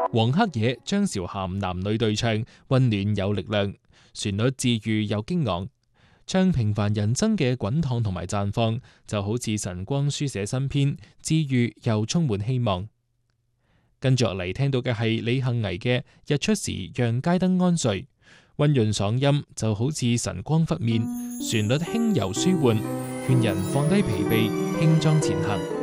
黃黑野、張韶涵男女對唱，溫暖有力量，旋律治癒又激昂，唱平凡人生嘅滾燙同埋綻放，就好似晨光書寫新篇，治癒又充滿希望。跟住落嚟聽到嘅係李幸倪嘅《日出時讓街燈安睡》，溫潤爽音就好似晨光拂面，旋律輕柔舒緩，勸人放低疲憊，輕裝前行。